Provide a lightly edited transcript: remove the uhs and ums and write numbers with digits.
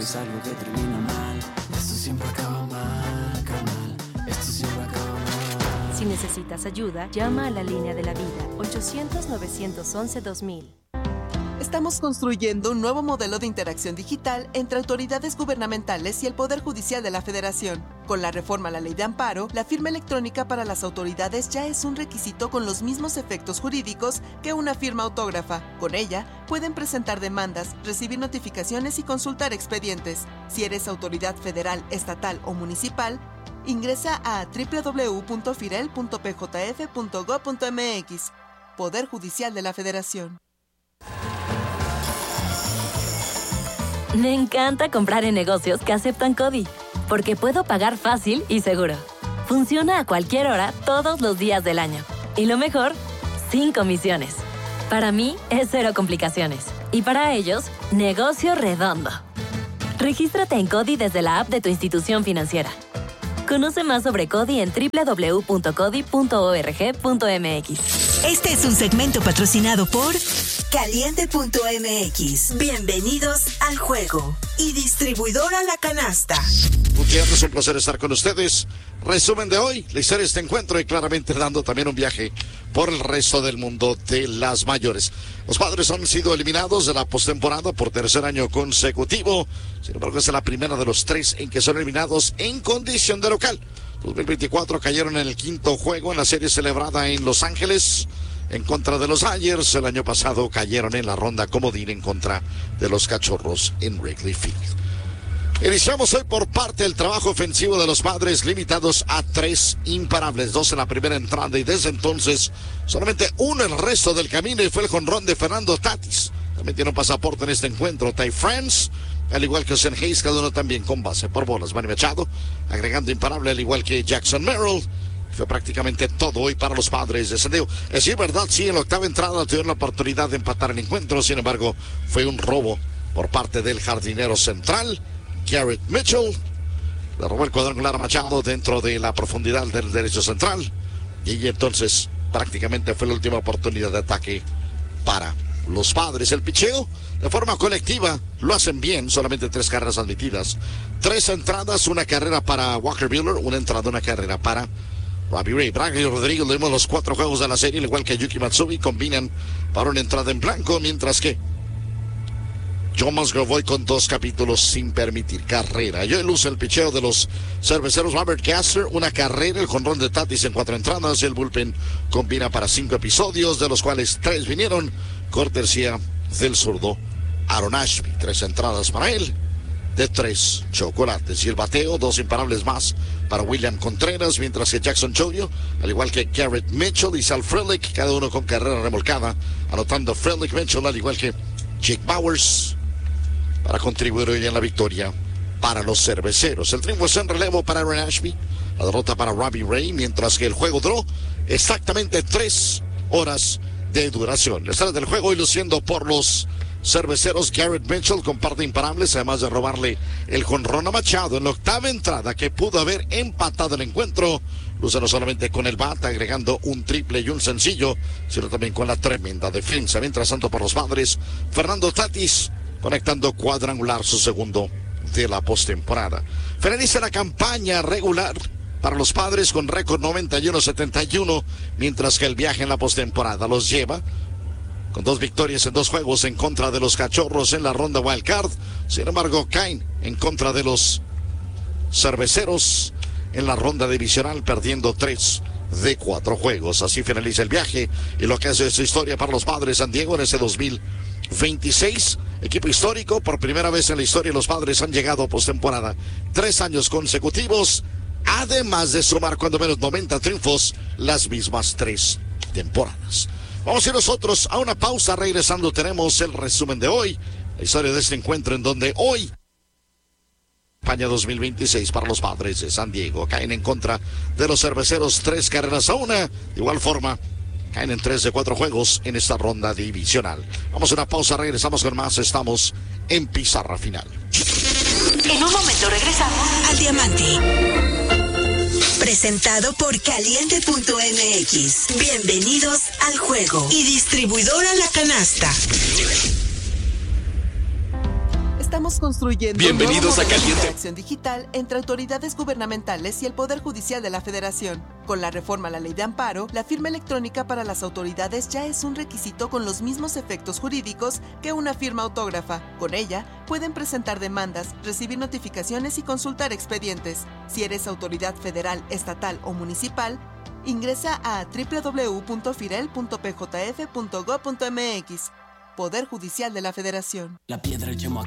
es algo que termina mal. Esto siempre acaba mal, carnal. Esto siempre acaba mal. Si necesitas ayuda, llama a la línea de la vida, 800-911-2000. Estamos construyendo un nuevo modelo de interacción digital entre autoridades gubernamentales y el Poder Judicial de la Federación. Con la reforma a la Ley de Amparo, la firma electrónica para las autoridades ya es un requisito con los mismos efectos jurídicos que una firma autógrafa. Con ella, pueden presentar demandas, recibir notificaciones y consultar expedientes. Si eres autoridad federal, estatal o municipal, ingresa a www.firel.pjf.gov.mx. Poder Judicial de la Federación. Me encanta comprar en negocios que aceptan CODI, porque puedo pagar fácil y seguro. Funciona a cualquier hora, todos los días del año. Y lo mejor, sin comisiones. Para mí, es cero complicaciones. Y para ellos, negocio redondo. Regístrate en CODI desde la app de tu institución financiera. Conoce más sobre CODI en www.codi.org.mx. Este es un segmento patrocinado por Caliente.mx. Bienvenidos al juego. Y distribuidora La Canasta. Gutiérrez, un placer estar con ustedes. Resumen de hoy, la historia de este encuentro y claramente dando también un viaje por el resto del mundo de las mayores. Los Padres han sido eliminados de la postemporada por tercer año consecutivo. Sin embargo, esta es la primera de los 3 en que son eliminados en condición de local. 2024 cayeron en el quinto juego en la serie celebrada en Los Ángeles en contra de los Dodgers. El año pasado cayeron en la ronda comodín en contra de los Cachorros en Wrigley Field. Iniciamos hoy por parte del trabajo ofensivo de los Padres, limitados a 3 imparables, 2 en la primera entrada y desde entonces solamente 1 el resto del camino y fue el jonrón de Fernando Tatis. También tiene un pasaporte en este encuentro, Ty France, al igual que Osen Hayes, cada uno también con base por bolas. Manny Machado agregando imparable al igual que Jackson Merrill. Fue prácticamente todo hoy para los Padres de San Diego. Es decir, verdad, sí, en la octava entrada tuvieron la oportunidad de empatar el encuentro, sin embargo fue un robo por parte del jardinero central Garrett Mitchell. Le robó el cuadrangular a Machado dentro de la profundidad del derecho central. Y entonces prácticamente fue la última oportunidad de ataque para los Padres. El picheo de forma colectiva lo hacen bien. Solamente 3 carreras admitidas. 3 entradas, 1 carrera para Walker Buehler. 1 entrada, 1 carrera para Robbie Ray. Braga y Rodríguez le dimos los 4 juegos de la serie, al igual que Yuki Matsui, combinan para una entrada en blanco, mientras que Joe Musgrove hoy con 2 capítulos sin permitir carrera. Y hoy luce el picheo de los cerveceros. Robert Gasser, 1 carrera, el jonrón de Tatis en 4 entradas. El bullpen combina para 5 episodios, de los cuales 3 vinieron cortesía del zurdo Aaron Ashby. 3 entradas para él, de 3 chocolates. Y el bateo, 2 imparables más para William Contreras, mientras que Jackson Chourio, al igual que Garrett Mitchell y Sal Frelick, cada uno con carrera remolcada, anotando Frelick, Mitchell, al igual que Jake Bauers, para contribuir hoy en la victoria para los cerveceros. El triunfo es en relevo para Aaron Ashby, la derrota para Robbie Ray, mientras que el juego duró exactamente 3 horas de duración. La estrella del juego hoy luciendo por los cerveceros, Garrett Mitchell con par de imparables, además de robarle el jonrón a Machado en la octava entrada que pudo haber empatado el encuentro. Luce no solamente con el bat, agregando un triple y un sencillo, sino también con la tremenda defensa. Mientras tanto, por los Padres, Fernando Tatis conectando cuadrangular, su segundo de la postemporada. Finaliza la campaña regular para los Padres con récord 91-71, mientras que el viaje en la postemporada los lleva con 2 victorias en 2 juegos en contra de los Cachorros en la ronda Wild Card. Sin embargo, caen en contra de los cerveceros en la ronda divisional, perdiendo 3 de 4 juegos. Así finaliza el viaje y lo que hace esta historia para los Padres San Diego en ese 2026. Equipo histórico, por primera vez en la historia los Padres han llegado a postemporada 3 años consecutivos, además de sumar cuando menos 90 triunfos las mismas 3 temporadas. Vamos a ir nosotros a una pausa. Regresando tenemos el resumen de hoy, la historia de este encuentro en donde hoy España 2026 para los Padres de San Diego. Caen en contra de los cerveceros 3 carreras a 1. De igual forma, caen en 3 de 4 juegos en esta ronda divisional. Vamos a una pausa, regresamos con más. Estamos en Pizarra Final. En un momento regresamos al Diamante. Presentado por Caliente.mx. Bienvenidos al juego. Y distribuidora La Canasta. Estamos construyendo Bienvenidos un nuevo a modelo de Caliente. interacción digital entre autoridades gubernamentales y el Poder Judicial de la Federación. Con la reforma a la Ley de Amparo, la firma electrónica para las autoridades ya es un requisito con los mismos efectos jurídicos que una firma autógrafa. Con ella, pueden presentar demandas, recibir notificaciones y consultar expedientes. Si eres autoridad federal, estatal o municipal, ingresa a www.firel.pjf.gov.mx. Poder Judicial de la Federación. La piedra, el yemo